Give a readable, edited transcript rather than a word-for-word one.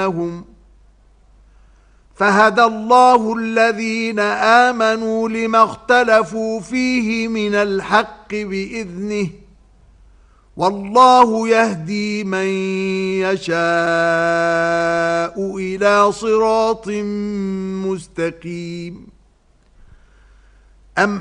فهدى الله الذين آمنوا لما اختلفوا فيه من الحق بإذنه والله يهدي من يشاء إلى صراط مستقيم.